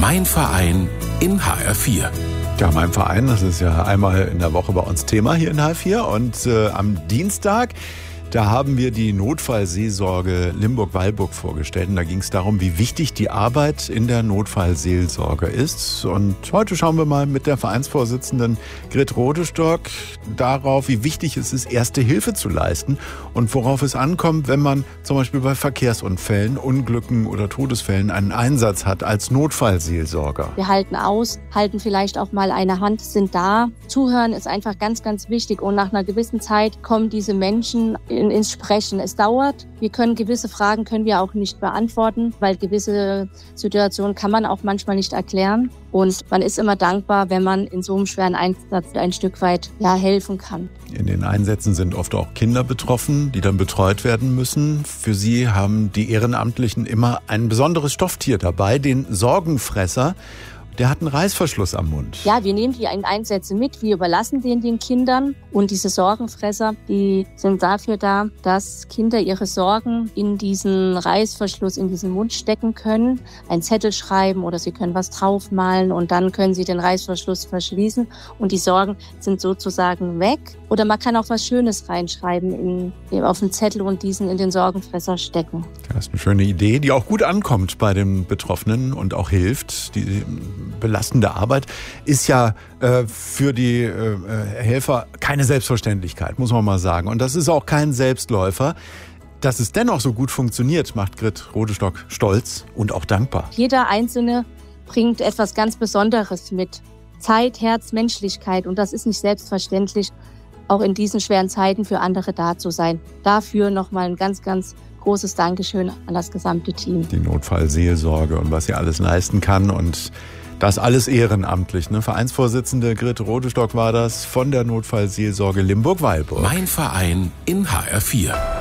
Mein Verein in HR4. Ja, mein Verein, das ist ja einmal in der Woche bei uns Thema hier in HR4. Und am Dienstag, da haben wir die Notfallseelsorge Limburg-Weilburg vorgestellt. Und da ging es darum, wie wichtig die Arbeit in der Notfallseelsorge ist. Und heute schauen wir mal mit der Vereinsvorsitzenden Grit Rodestock darauf, wie wichtig es ist, Erste Hilfe zu leisten und worauf es ankommt, wenn man zum Beispiel bei Verkehrsunfällen, Unglücken oder Todesfällen einen Einsatz hat als Notfallseelsorger. Wir halten aus, halten vielleicht auch mal eine Hand, sind da. Zuhören ist einfach ganz, ganz wichtig. Und nach einer gewissen Zeit kommen diese Menschen ins Sprechen. Es dauert. Gewisse Fragen können wir auch nicht beantworten, weil gewisse Situationen kann man auch manchmal nicht erklären. Und man ist immer dankbar, wenn man in so einem schweren Einsatz ein Stück weit helfen kann. In den Einsätzen sind oft auch Kinder betroffen, die dann betreut werden müssen. Für sie haben die Ehrenamtlichen immer ein besonderes Stofftier dabei, den Sorgenfresser. Der hat einen Reißverschluss am Mund. Ja, wir nehmen die in Einsätze mit, wir überlassen den Kindern. Und diese Sorgenfresser, die sind dafür da, dass Kinder ihre Sorgen in diesen Reißverschluss, in diesen Mund stecken können, einen Zettel schreiben oder sie können was draufmalen und dann können sie den Reißverschluss verschließen und die Sorgen sind sozusagen weg. Oder man kann auch was Schönes reinschreiben auf den Zettel und diesen in den Sorgenfresser stecken. Das ist eine schöne Idee, die auch gut ankommt bei den Betroffenen und auch hilft. Die belastende Arbeit ist ja für die Helfer keine Selbstverständlichkeit, muss man mal sagen. Und das ist auch kein Selbstläufer. Dass es dennoch so gut funktioniert, macht Grit Rodestock stolz und auch dankbar. Jeder Einzelne bringt etwas ganz Besonderes mit. Zeit, Herz, Menschlichkeit. Und das ist nicht selbstverständlich, auch in diesen schweren Zeiten für andere da zu sein. Dafür nochmal ein ganz, ganz großes Dankeschön an das gesamte Team. Die Notfallseelsorge und was sie alles leisten kann und das alles ehrenamtlich. Ne? Vereinsvorsitzende Grit Rodestock war das von der Notfallseelsorge Limburg-Weilburg. Mein Verein in HR4.